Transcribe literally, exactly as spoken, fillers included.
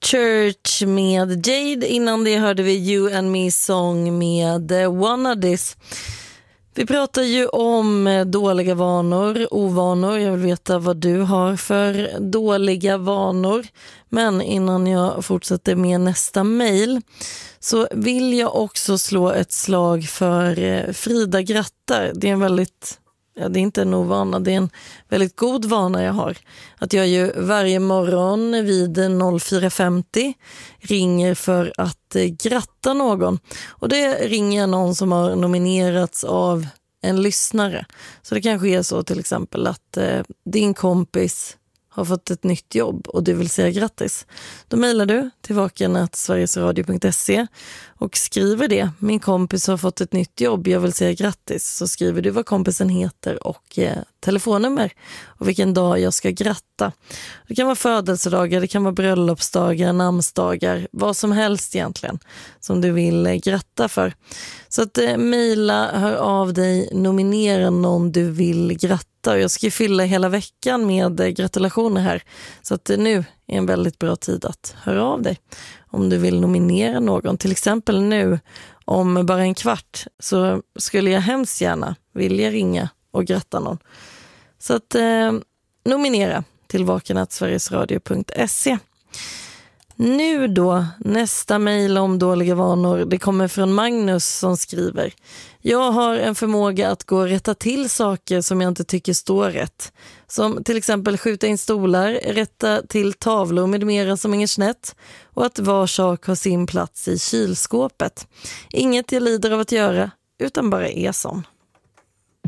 Church med Jade. Innan det hörde vi You and Me Song med Wanna This. Vi pratar ju om dåliga vanor, ovanor. Jag vill veta vad du har för dåliga vanor. Men innan jag fortsätter med nästa mejl så vill jag också slå ett slag för Frida Grattar. Det är en väldigt... Ja, det är inte en ovana, det är en väldigt god vana jag har. Att jag ju varje morgon vid fyra femtio ringer för att eh, gratta någon. Och det ringer någon som har nominerats av en lyssnare. Så det kanske är så till exempel att eh, din kompis har fått ett nytt jobb och du vill säga grattis. Då mejlar du till vaken at sverigesradio punkt se och skriver det. Min kompis har fått ett nytt jobb, jag vill säga grattis. Så skriver du vad kompisen heter och eh, telefonnummer och vilken dag jag ska gratta. Det kan vara födelsedagar, det kan vara bröllopsdagar, namnsdagar, vad som helst egentligen som du vill eh, gratta för. Så att eh, mejla, hör av dig, nominera någon du vill gratta. Och jag ska fylla hela veckan med eh, gratulationer här. Så att eh, nu är en väldigt bra tid att höra av dig om du vill nominera någon. Till exempel nu om bara en kvart så skulle jag hemskt gärna vilja ringa och gratta någon. Så att eh, nominera till vaken at sverigesradio punkt se. Nu då, nästa mejl om dåliga vanor. Det kommer från Magnus som skriver: jag har en förmåga att gå och rätta till saker som jag inte tycker står rätt. Som till exempel skjuta in stolar, rätta till tavlor med mera som inget snett och att var sak har sin plats i kylskåpet. Inget jag lider av att göra, utan bara är sån.